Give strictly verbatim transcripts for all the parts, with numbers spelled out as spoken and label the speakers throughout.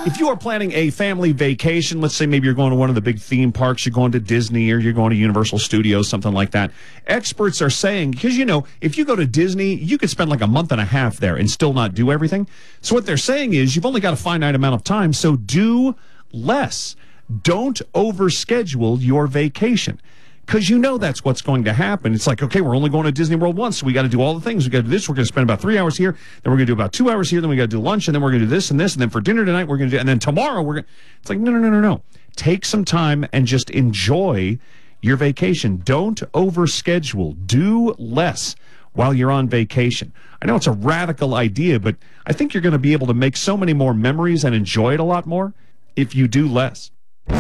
Speaker 1: if you are planning a family vacation, let's say maybe you're going to one of the big theme parks, you're going to Disney or you're going to Universal Studios, something like that. Experts are saying, because, you know, if you go to Disney, you could spend like a month and a half there and still not do everything. So what they're saying is you've only got a finite amount of time, so do less. Don't overschedule your vacation. Because you know that's what's going to happen. It's like, okay, we're only going to Disney World once, so we got to do all the things. We got to do this. We're going to spend about three hours here. Then we're going to do about two hours here. Then we got to do lunch, and then we're going to do this and this. And then for dinner tonight, we're going to do, and then tomorrow we're going to. It's like, no, no, no, no, no. Take some time and just enjoy your vacation. Don't overschedule. Do less while you're on vacation. I know it's a radical idea, but I think you're going to be able to make so many more memories and enjoy it a lot more if you do less.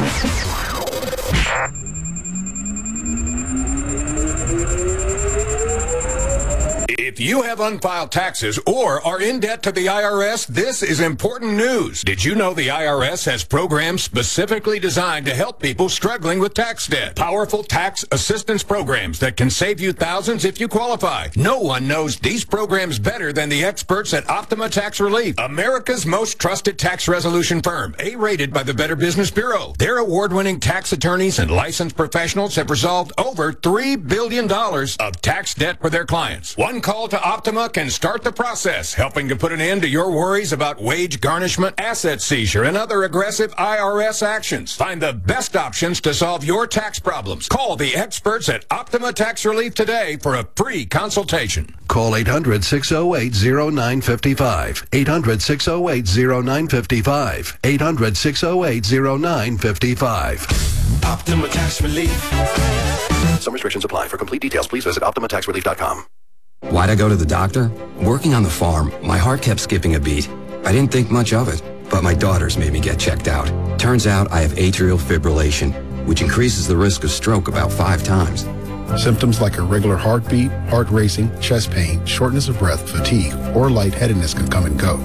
Speaker 2: If you have unfiled taxes or are in debt to the I R S, this is important news. Did you know the I R S has programs specifically designed to help people struggling with tax debt? Powerful tax assistance programs that can save you thousands if you qualify. No one knows these programs better than the experts at Optima Tax Relief, America's most trusted tax resolution firm, A-rated by the Better Business Bureau. Their award-winning tax attorneys and licensed professionals have resolved over three billion dollars of tax debt for their clients. One call to Optima can start the process, helping to put an end to your worries about wage garnishment, asset seizure, and other aggressive I R S actions. Find the best options to solve your tax problems. Call the experts at Optima Tax Relief today for a free consultation.
Speaker 3: Call eight hundred, six oh eight, oh nine five five. eight hundred, six oh eight, oh nine five five. eight hundred, six oh eight, oh nine five five.
Speaker 4: Optima Tax Relief.
Speaker 3: Some restrictions apply. For complete details, please visit optima tax relief dot com.
Speaker 5: Why'd I go to the doctor? Working on the farm, my heart kept skipping a beat. I didn't think much of it, but my daughters made me get checked out. Turns out I have atrial fibrillation, which increases the risk of stroke about five times.
Speaker 6: Symptoms like irregular heartbeat, heart racing, chest pain, shortness of breath, fatigue, or lightheadedness can come and go.